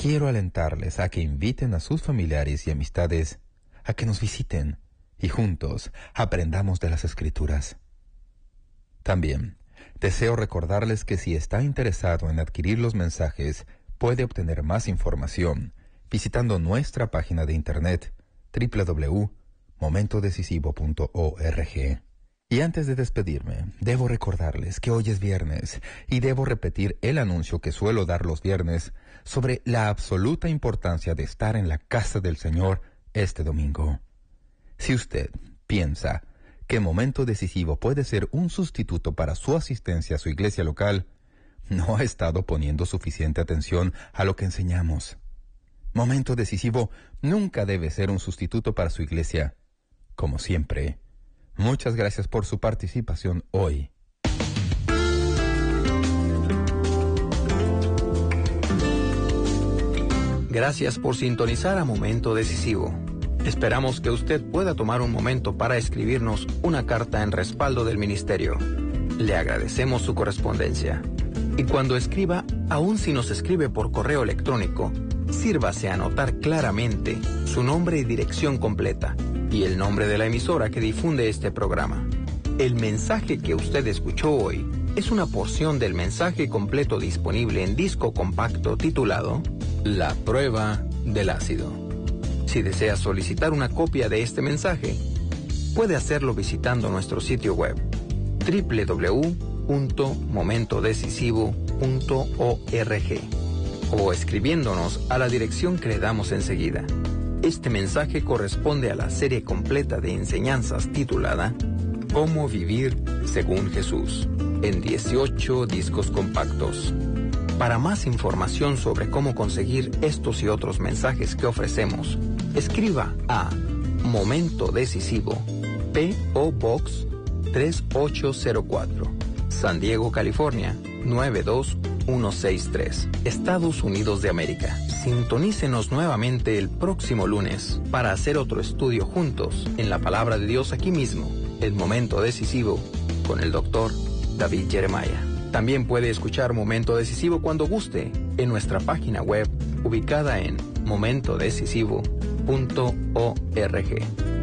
quiero alentarles a que inviten a sus familiares y amistades a que nos visiten y juntos aprendamos de las Escrituras. También deseo recordarles que si está interesado en adquirir los mensajes, puede obtener más información visitando nuestra página de internet www.momentodecisivo.org. Y antes de despedirme, debo recordarles que hoy es viernes y debo repetir el anuncio que suelo dar los viernes sobre la absoluta importancia de estar en la casa del Señor este domingo. Si usted piensa que Momento Decisivo puede ser un sustituto para su asistencia a su iglesia local, no ha estado poniendo suficiente atención a lo que enseñamos. Momento Decisivo nunca debe ser un sustituto para su iglesia. Como siempre, muchas gracias por su participación hoy. Gracias por sintonizar a Momento Decisivo. Esperamos que usted pueda tomar un momento para escribirnos una carta en respaldo del ministerio. Le agradecemos su correspondencia. Y cuando escriba, aun si nos escribe por correo electrónico, sírvase a anotar claramente su nombre y dirección completa y el nombre de la emisora que difunde este programa. El mensaje que usted escuchó hoy es una porción del mensaje completo disponible en disco compacto titulado La prueba del ácido. Si desea solicitar una copia de este mensaje, puede hacerlo visitando nuestro sitio web www.momentodecisivo.org o escribiéndonos a la dirección que le damos enseguida. Este mensaje corresponde a la serie completa de enseñanzas titulada Cómo vivir según Jesús, en 18 discos compactos. Para más información sobre cómo conseguir estos y otros mensajes que ofrecemos, escriba a Momento Decisivo, P.O. Box 3804, San Diego, California 92163, Estados Unidos de América. Sintonícenos nuevamente el próximo lunes para hacer otro estudio juntos en la Palabra de Dios aquí mismo, en Momento Decisivo, con el Dr. David Jeremiah. También puede escuchar Momento Decisivo cuando guste en nuestra página web ubicada en momentodecisivo.org.